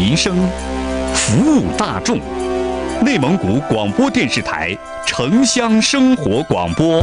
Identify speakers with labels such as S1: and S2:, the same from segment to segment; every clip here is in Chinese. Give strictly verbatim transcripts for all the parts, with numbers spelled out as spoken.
S1: 民生，服务大众。内蒙古广播电视台城乡生活广播。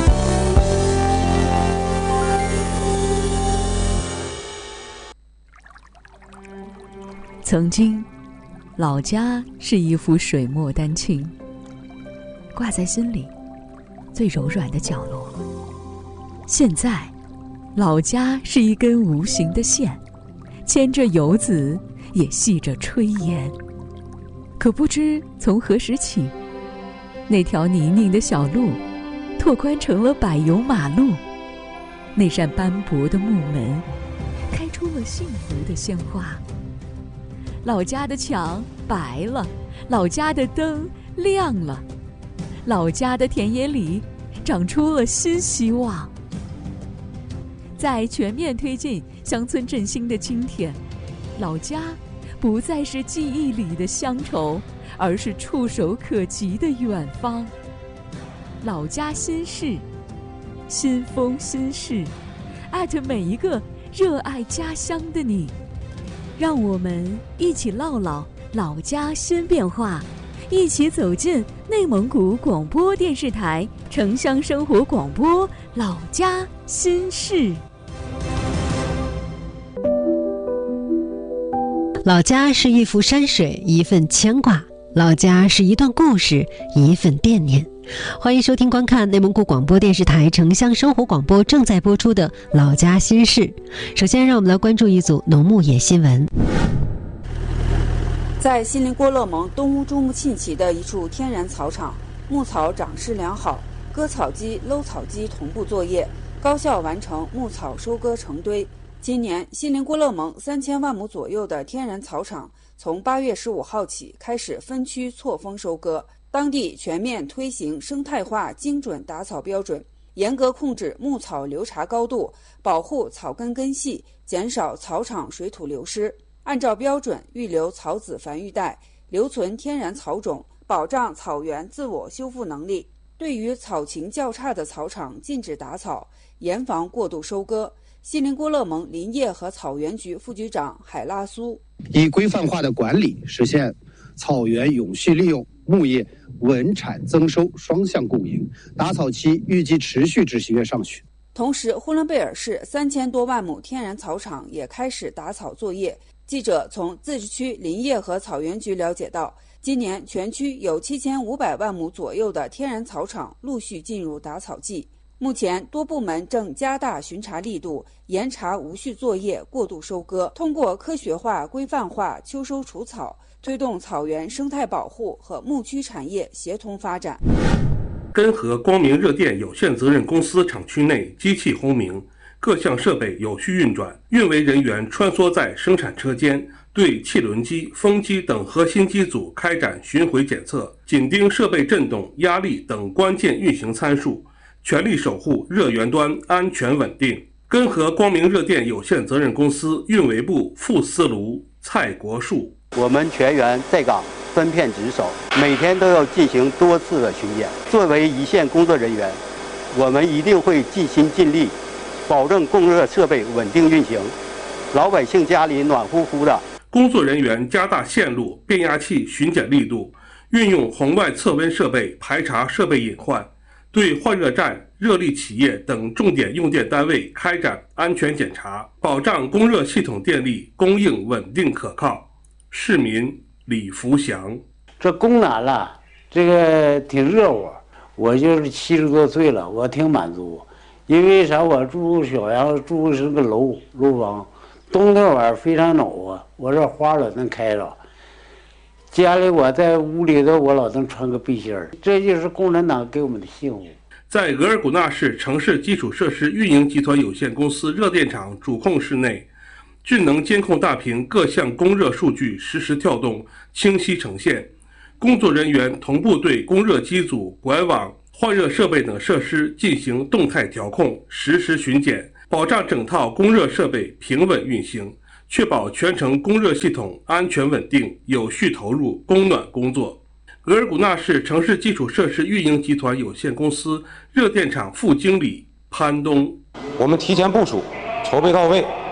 S2: 曾经，老家是一幅水墨丹青，挂在心里最柔软的角落。现在，老家是一根无形的线，牵着游子，也系着炊烟。可不知从何时起，那条泥泞的小路拓宽成了柏油马路，那扇斑驳的木门开出了幸福的鲜花。老家的墙白了，老家的灯亮了，老家的田野里长出了新希望。在全面推进乡村振兴的今天，老家不再是记忆里的乡愁，而是触手可及的远方。老家新事，新风新事，艾特每一个热爱家乡的你。让我们一起唠唠老家新变化，一起走进内蒙古广播电视台城乡生活广播老家新事。
S3: 老家是一幅山水，一份牵挂；老家是一段故事，一份惦念。欢迎收听观看内蒙古广播电视台城乡生活广播正在播出的老家新事。首先让我们来关注一组农牧野新闻。
S4: 在锡林郭勒盟东乌珠穆沁旗的一处天然草场，牧草长势良好，割草机、搂草机同步作业，高效完成牧草收割成堆。今年锡林郭勒盟三千万亩左右的天然草场从八月十五号起开始分区错峰收割，当地全面推行生态化精准打草标准，严格控制牧草流查高度，保护草根根系，减少草场水土流失。按照标准预留草籽繁育带，留存天然草种，保障草原自我修复能力。对于草情较差的草场禁止打草，严防过度收割。锡林郭勒盟林业和草原局副局长海拉苏
S5: 以规范化的管理实现草原永续利用、牧业稳产增收双向共赢，打草期预计持续至十月上旬。
S4: 同时，呼伦贝尔市三千多万亩天然草场也开始打草作业。记者从自治区林业和草原局了解到，今年全区有七千五百万亩左右的天然草场陆续进入打草季。目前，多部门正加大巡查力度，严查无序作业、过度收割，通过科学化、规范化秋收除草，推动草原生态保护和牧区产业协同发展。
S6: 根河光明热电有限责任公司厂区内机器轰鸣，各项设备有序运转，运维人员穿梭在生产车间，对汽轮机、风机等核心机组开展巡回检测，紧盯设备振动、压力等关键运行参数，全力守护热源端安全稳定。根河光明热电有限责任公司运维部副司炉蔡国树：
S7: 我们全员在岗，分片值守，每天都要进行多次的巡检。作为一线工作人员，我们一定会尽心尽力，保证供热设备稳定运行，老百姓家里暖乎乎的。
S6: 工作人员加大线路、变压器巡检力度，运用红外测温设备排查设备隐患，对换热站、热力企业等重点用电单位开展安全检查，保障供热系统电力供应稳定可靠。市民李福祥：
S8: 这供暖了，这个挺热乎。我就是七十多岁了，我挺满足，因为啥？我住小阳，住的是个楼楼房，冬天晚上非常暖和，我这花老能开着。家里我在屋里头，我老能穿个背心儿，这就是共产党给我们的幸福。
S6: 在额尔古纳市城市基础设施运营集团有限公司热电厂主控室内，智能监控大屏各项供热数据实时跳动，清晰呈现。工作人员同步对供热机组、管网、换热设备等设施进行动态调控，实时巡检，保障整套供热设备平稳运行，确保全程供热系统安全稳定，有序投入供暖工作。额尔古纳市城市基础设施运营集团有限公司热电厂副经理潘东：
S9: 我们提前部署，筹备到位，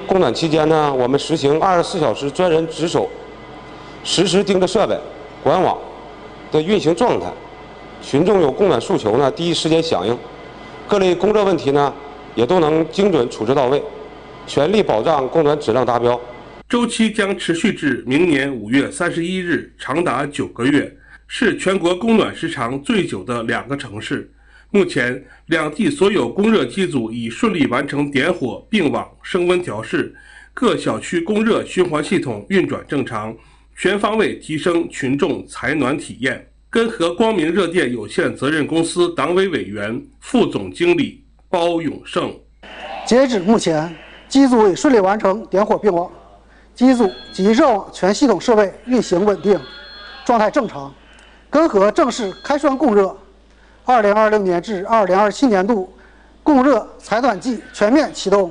S9: 供暖期间呢，我们实行二十四小时专人值守，实时盯着设备、管网的运行状态。群众有供暖诉求呢，第一时间响应，各类供热问题呢，也都能精准处置到位，全力保障供暖质量达标。
S6: 周期将持续至明年五月三十一日，长达九个月，是全国供暖时长最久的两个城市。目前，两地所有供热机组已顺利完成点火、并网、升温调试，各小区供热循环系统运转正常，全方位提升群众采暖体验。根河光明热电有限责任公司党委委员、副总经理包永胜：
S10: 截止目前，机组已顺利完成点火并网，机组及热网全系统设备运行稳定，状态正常。根河正式开栓供热，二零二六年至二零二七年度供热采暖季全面启动。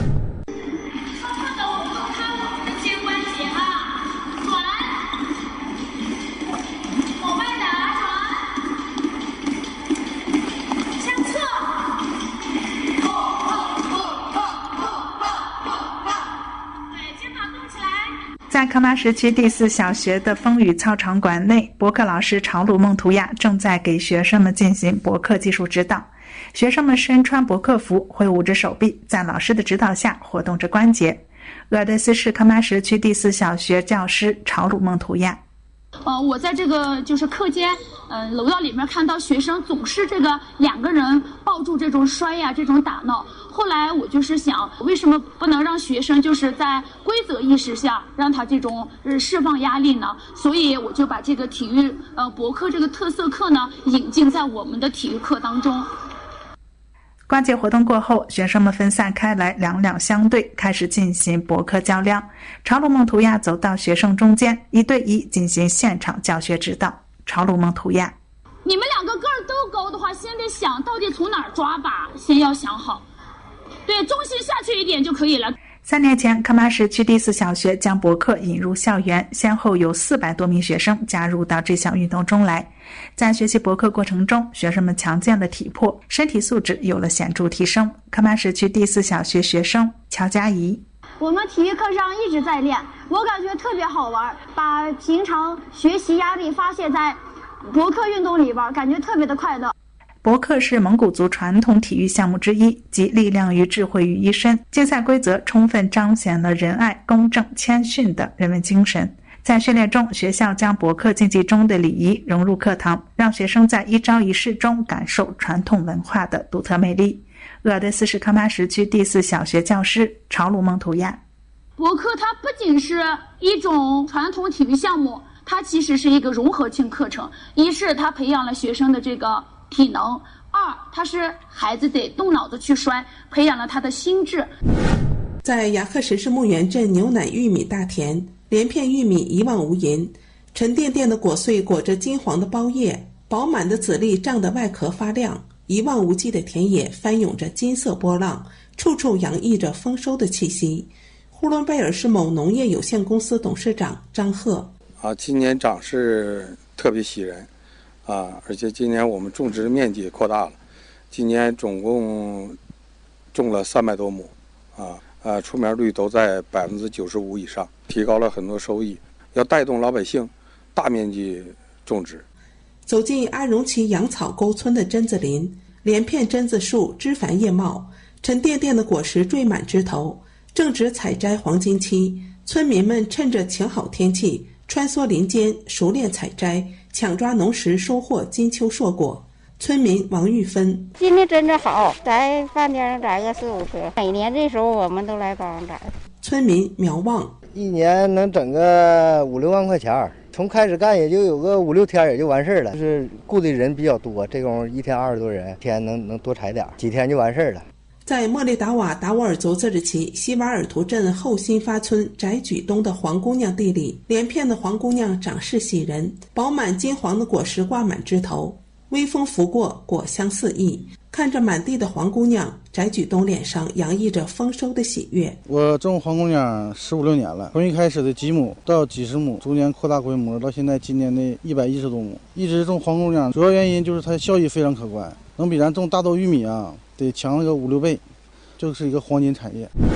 S11: 在康巴什区第四小学的风雨操场馆内，博客老师朝鲁梦图亚正在给学生们进行博客技术指导。学生们身穿博客服，挥舞着手臂，在老师的指导下活动着关节。鄂尔多斯市康巴什区第四小学教师朝鲁梦图亚。
S12: 呃，我在这个就是课间，呃，楼道里面看到学生总是这个两个人抱住这种摔呀，这种打闹。后来我就是想，为什么不能让学生就是在规则意识下让他这种呃释放压力呢？所以我就把这个体育呃博客这个特色课呢引进在我们的体育课当中。
S11: 关节活动过后，学生们分散开来，两两相对，开始进行博客较量。朝鲁梦图亚走到学生中间，一对一进行现场教学指导。朝鲁梦图亚：
S12: 你们两个个儿都高的话，先得想到底从哪儿抓把，先要想好。对，重心下去一点就可以了。
S11: 三年前，康巴什区第四小学将博客引入校园，先后有四百多名学生加入到这项运动中来。在学习博客过程中，学生们强健了体魄，身体素质有了显著提升。康巴什区第四小学学生乔佳怡：
S13: 我们体育课上一直在练，我感觉特别好玩，把平常学习压力发泄在博客运动里边，感觉特别的快乐。
S11: 博客是蒙古族传统体育项目之一，集力量与智慧于一身。竞赛规则充分彰显了仁爱、公正、谦逊的人文精神。在训练中，学校将博客竞技中的礼仪融入课堂，让学生在一招一式中感受传统文化的独特魅力。鄂尔多斯市康巴什区第四小学教师朝鲁梦图亚：
S12: 博客它不仅是一种传统体育项目，它其实是一个融合性课程。一是它培养了学生的这个体能，二它是孩子得动脑子去摔，培养了他的心智。
S14: 在牙克什市木源镇牛奶玉米大田，连片玉米一望无垠，沉甸甸的果穗裹着金黄的包叶，饱满的籽粒胀得外壳发亮，一望无际的田野翻涌着金色波浪，处处洋溢着丰收的气息。呼伦贝尔市某农业有限公司董事长张鹤：
S15: 啊，今年长势特别喜人啊，而且今年我们种植面积也扩大了，今年总共种了三百多亩，啊啊，出苗率都在百分之九十五以上，提高了很多收益。要带动老百姓大面积种植。
S14: 走进阿荣旗养草沟村的榛子林，连片榛子树枝繁叶茂，沉甸甸的果实缀满枝头，正值采摘黄金期，村民们趁着晴好天气，穿梭林间，熟练采摘，抢抓农时收获金秋硕果。村民王玉芬：
S16: 今年真的好，在饭店上摘个四五颗，每年这时候我们都来帮着摘。
S14: 村民苗旺：
S17: 一年能整个五六万块钱，从开始干也就有个五六天也就完事儿了。就是雇的人比较多，这功夫一天二十多人，一天能能多采点，几天就完事儿了。
S14: 在莫列达瓦达沃尔族自治旗西瓦尔图镇后新发村翟举东的黄姑娘地里，连片的黄姑娘长势喜人，饱满金黄的果实挂满枝头，微风拂过，果香四溢。看着满地的黄姑娘，翟举东脸上洋溢着丰收的喜悦。
S18: 我种黄姑娘十五六年了，从一开始的几亩到几十亩，逐年扩大规模，到现在今年的一百一十多亩。一直种黄姑娘，主要原因就是它效益非常可观，能比咱种大豆玉米啊得强了个五六倍，就是一个黄金产业。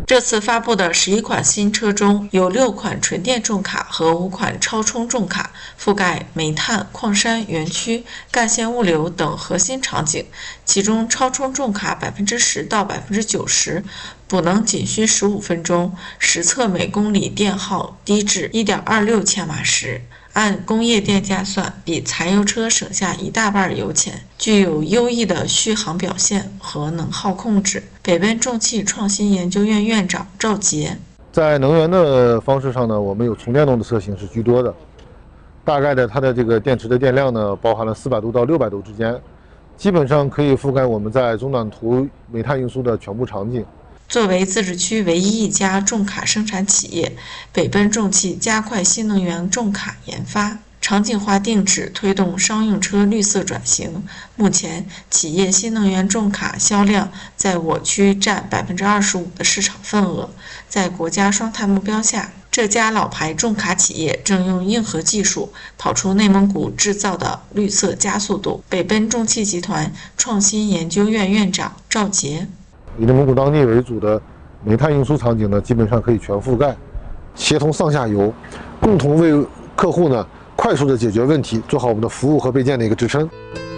S14: 这次发布的十一款新车中，有六款纯电重卡和五款超充重卡，覆盖煤炭、矿山、园区、干线物流等核心场景。其中，超充重卡百分之十到百分之九十，补能仅需十五分钟，实测每公里电耗低至一点二六千瓦时。按工业电价算，比柴油车省下一大半油钱，具有优异的续航表现和能耗控制。北奔重汽创新研究院院长赵杰，
S19: 在能源的方式上呢，我们有纯电动的车型是居多的，大概的它的这个电池的电量呢，包含了四百度到六百度之间，基本上可以覆盖我们在中短途煤炭运输的全部场景。
S14: 作为自治区唯一一家重卡生产企业，北奔重汽加快新能源重卡研发，场景化定制推动商用车绿色转型。目前，企业新能源重卡销量在我区占百分之二十五的市场份额。在国家双碳目标下，这家老牌重卡企业正用硬核技术跑出内蒙古制造的绿色加速度。北奔重汽集团创新研究院院长赵杰。
S19: 以内蒙古当地为主的煤炭运输场景呢，基本上可以全覆盖，协同上下游，共同为客户呢快速的解决问题，做好我们的服务和备件的一个支撑。